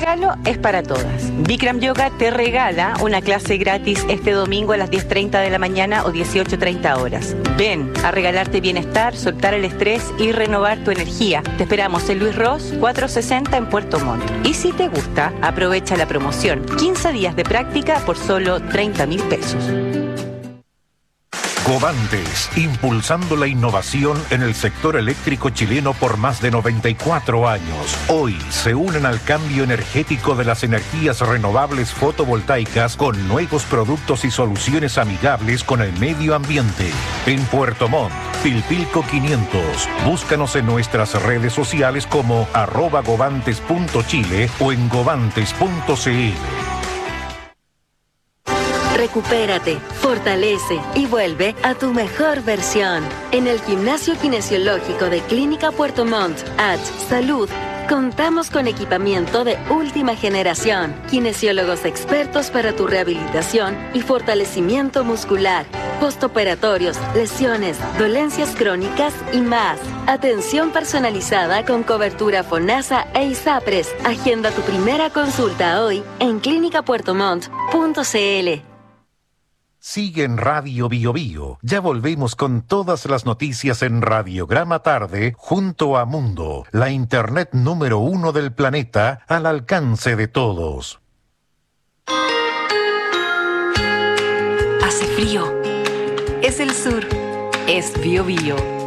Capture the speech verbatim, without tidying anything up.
regalo es para todas. Bikram Yoga te regala una clase gratis este domingo a las diez treinta de la mañana o dieciocho treinta horas. Ven a regalarte bienestar, soltar el estrés y renovar tu energía. Te esperamos en Luis Ross cuatrocientos sesenta en Puerto Montt. Y si te gusta, aprovecha la promoción. quince días de práctica por solo treinta mil pesos. Covantes, impulsando la innovación en el sector eléctrico chileno por más de noventa y cuatro años. Hoy se unen al cambio energético de las energías renovables fotovoltaicas con nuevos productos y soluciones amigables con el medio ambiente. En Puerto Montt, Pilpilco quinientos. Búscanos en nuestras redes sociales como arroba govantes punto chile o en govantes punto cl. Recupérate, fortalece y vuelve a tu mejor versión. En el Gimnasio Kinesiológico de Clínica Puerto Montt, H Salud, contamos con equipamiento de última generación, kinesiólogos expertos para tu rehabilitación y fortalecimiento muscular, postoperatorios, lesiones, dolencias crónicas y más. Atención personalizada con cobertura FONASA e ISAPRES. Agenda tu primera consulta hoy en clínica puerto montt punto cl. Sigue en Radio Bio Bio. Ya volvemos con todas las noticias en Radiograma Tarde junto a Mundo, la internet número uno del planeta al alcance de todos. Hace frío. Es el sur. Es Bio Bio.